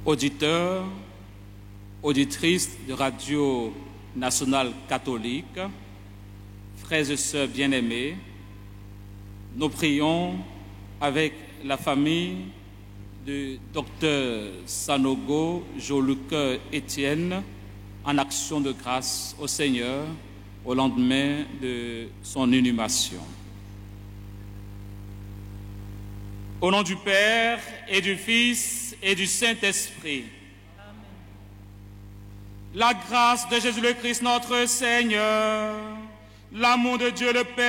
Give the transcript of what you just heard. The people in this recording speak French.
auditeurs, auditrices de Radio Nationale Catholique, frères et sœurs bien-aimés, nous prions avec la famille du docteur Sanogo Joluke Étienne en action de grâce au Seigneur au lendemain de son inhumation. Au nom du Père et du Fils et du Saint-Esprit, la grâce de Jésus le Christ notre Seigneur, l'amour de Dieu le Père,